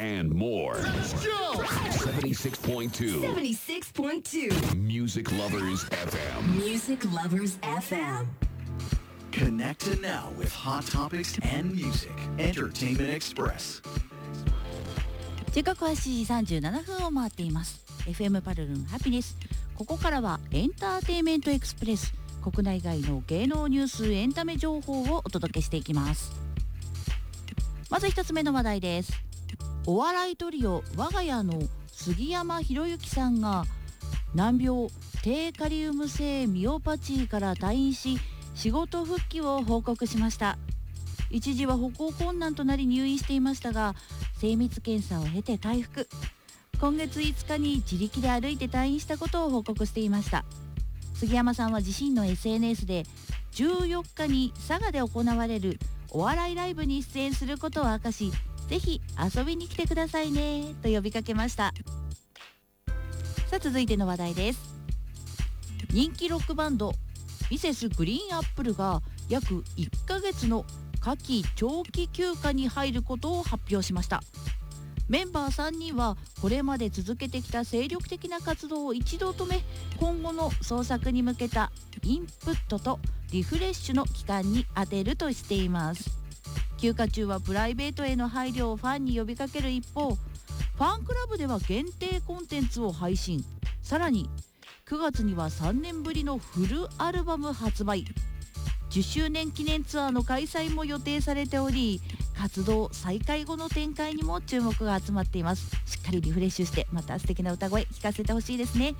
and more. Let's go! 76.2 76.2 Music Lovers FM. Music Lovers FM. Connect now with hot topics and music. Entertainment Express. 時刻は7時37分を回っています。 FM パルルンハピネス。ここからはエンターテインメントエクスプレス、国内外の芸能ニュースエンタメ情報をお届けしていきます。まず一つ目の話題です。お笑いトリオ我が家の杉山博之さんが難病低カリウム性ミオパチーから退院し、仕事復帰を報告しました。一時は歩行困難となり入院していましたが、精密検査を経て回復。今月5日に自力で歩いて退院したことを報告していました。杉山さんは自身の SNS で14日に佐賀で行われるお笑いライブに出演することを明かし、ぜひ遊びに来てくださいねと呼びかけました。さあ続いての話題です。人気ロックバンドミセスグリーンアップルが約1ヶ月の夏季長期休暇に入ることを発表しました。メンバー3人はこれまで続けてきた精力的な活動を一度止め、今後の創作に向けたインプットとリフレッシュの期間に充てるとしています。休暇中はプライベートへの配慮をファンに呼びかける一方、ファンクラブでは限定コンテンツを配信。さらに9月には3年ぶりのフルアルバム発売、10周年記念ツアーの開催も予定されており、活動再開後の展開にも注目が集まっています。しっかりリフレッシュして、また素敵な歌声聞かせてほしいですね。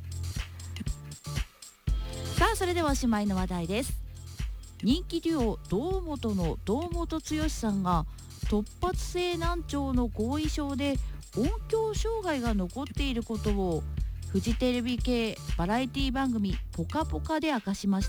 さあそれではおしまいの話題です。人気デュオ堂本の堂本剛さんが突発性難聴の後遺症で音響障害が残っていることをフジテレビ系バラエティ番組ポカポカで明かしました。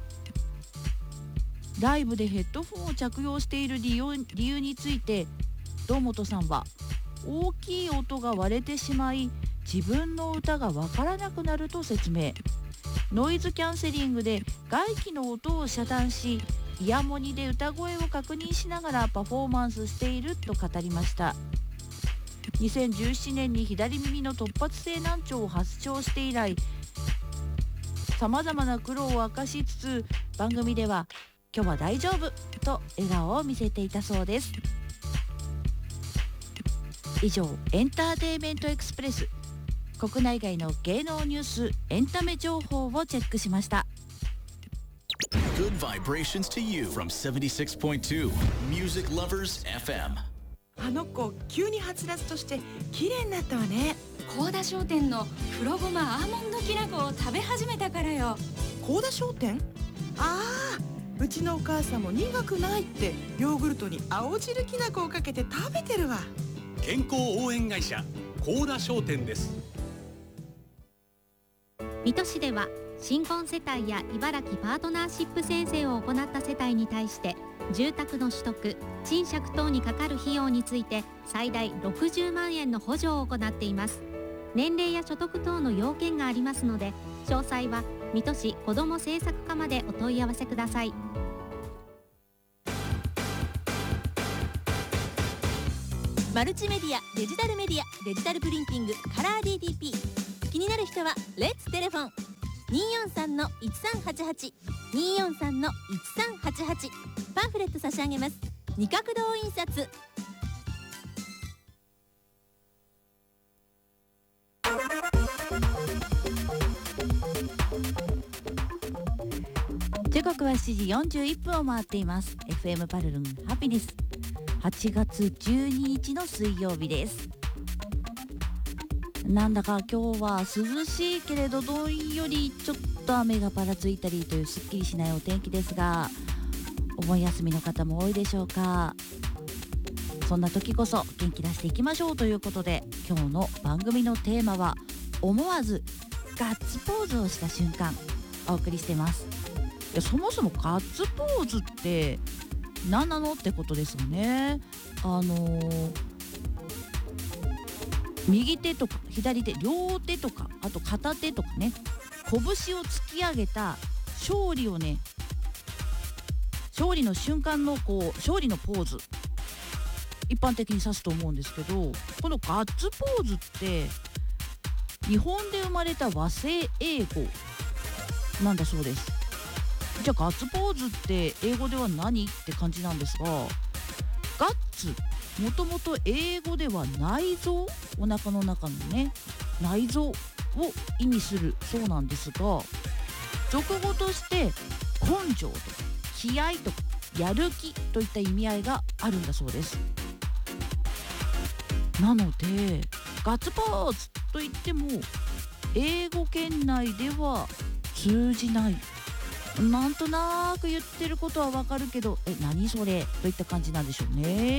ライブでヘッドフォンを着用している理由について、堂本さんは大きい音が割れてしまい自分の歌がわからなくなると説明。ノイズキャンセリングで外気の音を遮断し、イヤモニで歌声を確認しながらパフォーマンスしていると語りました。2017年に左耳の突発性難聴を発症して以来、さまざまな苦労を明かしつつ、番組では今日は大丈夫と笑顔を見せていたそうです。以上、エンターテインメントエクスプレス、国内外の芸能ニュースエンタメ情報をチェックしました。 Good vibrations to you from 76.2 Music Lovers FM。 あの子急にはつらつとして綺麗になったわね。 高田商店の黒ごまアーモンドきな粉を食べ始めたからよ。 高田商店？ああ、うちのお母さんも苦くないってヨーグルトに青汁きな粉をかけて食べてるわ。 健康応援会社高田商店です。 水戸市では新婚世帯や茨城パートナーシップ宣誓を行った世帯に対して住宅の取得、賃借等にかかる費用について最大60万円の補助を行っています。年齢や所得等の要件がありますので、詳細は水戸市子ども政策課までお問い合わせください。 マルチメディア、デジタルメディア、デジタルプリンティング、カラー DTP。 気になる人はレッツテレフォン 243-1388 243-1388。 パンフレット差し上げます。二角堂印刷。 時刻は7時41分を回っています。 FM パルルンハピネス、8月12日の水曜日です。なんだか今日は涼しいけれどどんよりちょっと雨がぱらついたりというすっきりしないお天気ですが、お盆休みの方も多いでしょうか。そんな時こそ元気出していきましょうということで、今日の番組のテーマは思わずガッツポーズをした瞬間お送りしています。いや、そもそもガッツポーズって何なのってことですよね。右手とか左手、両手とか、あと片手とかね、拳を突き上げた勝利をね、勝利の瞬間のこう勝利のポーズ、 一般的に指すと思うんですけど、このガッツポーズって日本で生まれた和製英語なんだそうです。じゃあガッツポーズって英語では何って感じなんですが、ガッツ、もともと英語では内臓、お腹の中のね内臓を意味するそうなんですが、俗語として根性とか気合とかやる気といった意味合いがあるんだそうです。なのでガッツポーズといっても英語圏内では通じない、なんとなく言ってることはわかるけど何それといった感じなんでしょうね。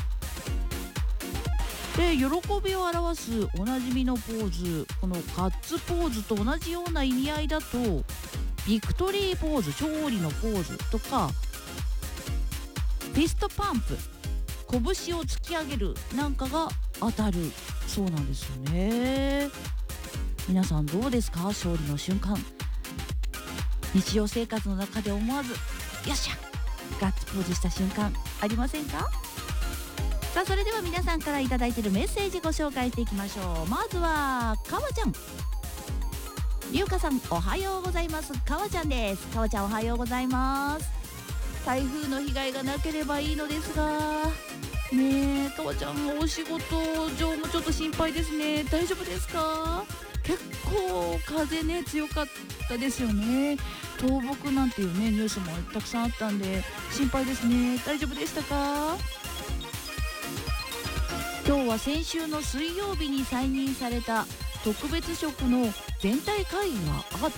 で、喜びを表すおなじみのポーズ、このガッツポーズと同じような意味合いだとビクトリーポーズ、勝利のポーズとかフィストパンプ、拳を突き上げるなんかが当たるそうなんですよね。皆さんどうですか？勝利の瞬間、日常生活の中で思わずよっしゃガッツポーズした瞬間ありませんか？さあ、それでは皆さんからいただいているメッセージご紹介していきましょう。まずはかわちゃん、りゅうかさんおはようございます。かわちゃんです。かわちゃんおはようございます。台風の被害がなければいいのですがねえ、かわちゃんお仕事上もちょっと心配ですね。大丈夫ですか？結構風ね強かったですよね。倒木なんていうねニュースもたくさんあったんで心配ですね。大丈夫でしたか？今日は先週の水曜日に再任された特別職の全体会議があって、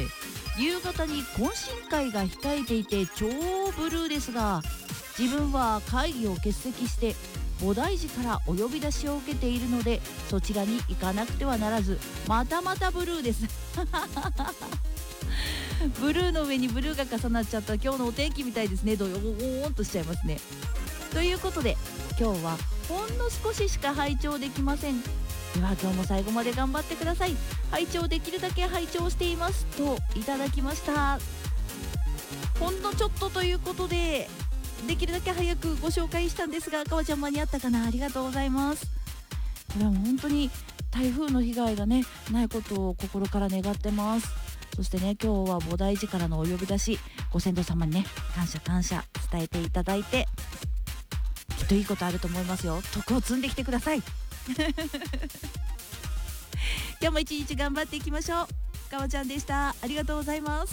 夕方に懇親会が控えていて超ブルーですが、自分は会議を欠席して菩提寺からお呼び出しを受けているのでそちらに行かなくてはならず、またまたブルーですブルーの上にブルーが重なっちゃった今日のお天気みたいですね。どよーんとしちゃいますね。ということで今日はほんの少ししか拝聴できません。では今日も最後まで頑張ってください。拝聴できるだけ拝聴していますといただきました。ほんのちょっとということでできるだけ早くご紹介したんですが、かわちゃん間に合ったかな？ありがとうございます。これはもう本当に台風の被害がねないことを心から願ってます。そしてね、今日は菩提寺からのお呼び出し、ご先祖様にね感謝伝えていただいて、きっといいことあると思いますよ。徳を積んできてください今日も一日頑張っていきましょう。かわちゃんでした。ありがとうございます。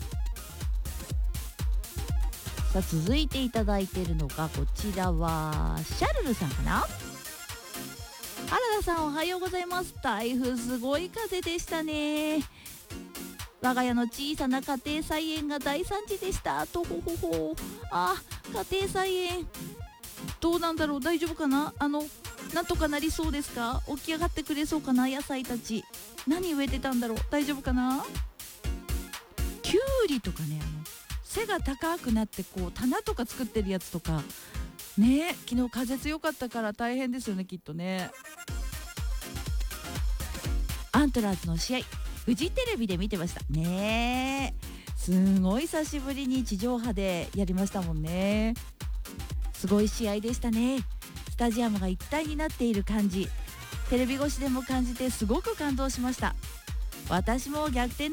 さあ、続いていただいているのがこちらはシャルルさんかな。原田さんおはようございます。台風すごい風でしたね。我が家の小さな家庭菜園が大惨事でした。とほほほ。家庭菜園どうなんだろう、大丈夫かな。なんとかなりそうですか？起き上がってくれそうかな。野菜たち何植えてたんだろう、大丈夫かな。きゅうりとかね、背が高くなってこう棚とか作ってるやつとかね、昨日風強かったから大変ですよね、きっとね。アントラーズの試合フジテレビで見てましたね。すごい久しぶりに地上波でやりましたもんね。すごい試合でしたね。スタジアムが一体になっている感じ、テレビ越しでも感じてすごく感動しました。私も逆転